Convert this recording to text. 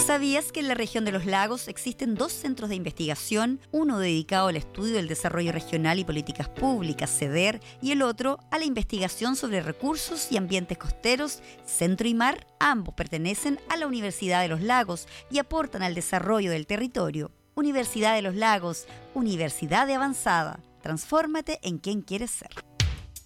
¿Sabías que en la región de los lagos existen 2 centros de investigación, uno dedicado al estudio del desarrollo regional y políticas públicas, CEDER, y el otro a la investigación sobre recursos y ambientes costeros, Centro y Mar? Ambos pertenecen a la Universidad de los Lagos y aportan al desarrollo del territorio. Universidad de los Lagos, universidad de avanzada. Transfórmate en quien quieres ser.